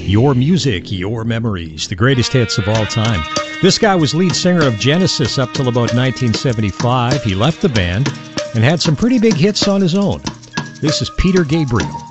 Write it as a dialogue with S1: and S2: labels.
S1: Your music, your memories, the greatest hits of all time. This guy was lead singer of Genesis up till about 1975. He left the band and had some pretty big hits on his own. This is Peter Gabriel.